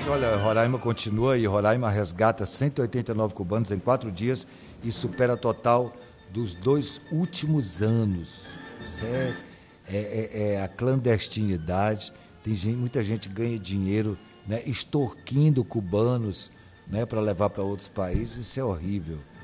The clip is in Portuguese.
Olha, Roraima continua e Roraima resgata 189 cubanos em 4 dias e supera a total dos 2 últimos anos. Isso é a clandestinidade. Muita gente ganha dinheiro, né, extorquindo cubanos, né, para levar para outros países. Isso é horrível.